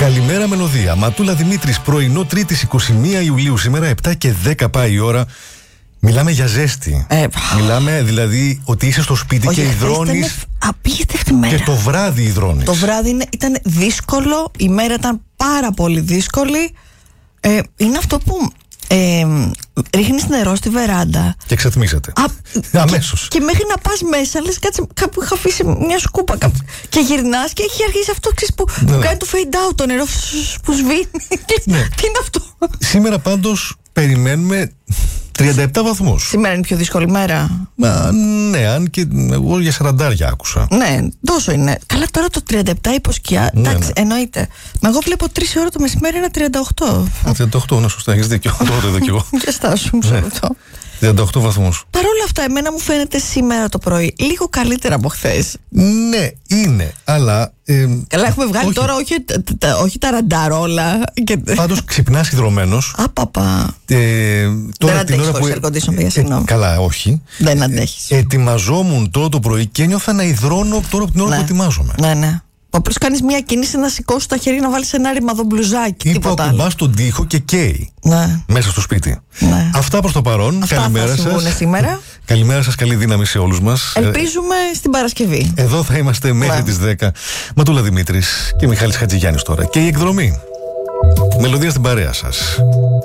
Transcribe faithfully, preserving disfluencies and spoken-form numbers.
Καλημέρα μελωδία. Ματούλα Δημήτρης, πρωινό Τρίτης είκοσι μία Ιουλίου. Σήμερα επτά και δέκα πάει η ώρα. Μιλάμε για ζέστη. Ε, Μιλάμε δηλαδή ότι είσαι στο σπίτι όχι, και υδρώνεις. Απίστευτη μέρα. Και το βράδυ υδρώνεις. Το βράδυ είναι, ήταν δύσκολο. Η μέρα ήταν πάρα πολύ δύσκολη. Ε, είναι αυτό που ε, ρίχνεις νερό στη βεράντα και ξεθμίζεται. Αμέσως. Και, και μέχρι να πας μέσα, λες κάτσε, κάπου είχα αφήσει μια σκούπα. Κάπου, και γυρνάς και έχει αρχίσει αυτό που, ναι, που κάνει το fade out το νερό που σβήνει. Ναι. Τι είναι αυτό. Σήμερα πάντως περιμένουμε τριάντα επτά βαθμούς. Σήμερα είναι η πιο δύσκολη μέρα. Μα, ναι, αν και εγώ για σαραντάρια άκουσα. Ναι, τόσο είναι. Καλά, τώρα το τριάντα επτά υποσκιά. Ναι, εντάξει, ναι, εννοείται. Μα εγώ βλέπω τρεις ώρα το μεσημέρι ένα τριάντα οκτώ. τριάντα οκτώ, ναι, σωστά, έχεις δίκιο. Τότε εδώ κι εγώ. Και στάσου, μισό λεπτό. τριάντα οκτώ βαθμούς. Παρ' όλα αυτά, εμένα μου φαίνεται σήμερα το πρωί λίγο καλύτερα από χθες. Ναι, είναι, αλλά. Ε, Καλά, έχουμε βγάλει όχι. τώρα όχι, τα, όχι τα ρανταρόλα. Και... Πάντως ξυπνάς υδρωμένος. Απαπα. Ε, τώρα δεν αντέχεις χωρίς air condition, ε, συγγνώμη. Καλά, όχι. Δεν αντέχεις. Ε, ετοιμαζόμουν τώρα το πρωί και ένιωθα να υδρώνω τώρα από την ώρα, ναι, που ετοιμάζομαι. Ναι, ναι. Απλώς κάνεις μια κίνηση να σηκώσεις τα χέρια να βάλεις ένα ρημαδό μπλουζάκι. Είπα ακουμπάς τον τοίχο και καίει. Ναι. Μέσα στο σπίτι. Ναι. Αυτά προς το παρόν. Αυτά καλημέρα σας. Σήμερα. Καλημέρα σας, καλή δύναμη σε όλους μας. Ελπίζουμε στην Παρασκευή. Εδώ θα είμαστε μέχρι, ναι, τις δέκα. Ματούλα Δημήτρης και Μιχάλης Χατζηγιάννης τώρα. Και η εκδρομή. Μελωδία στην παρέα σας.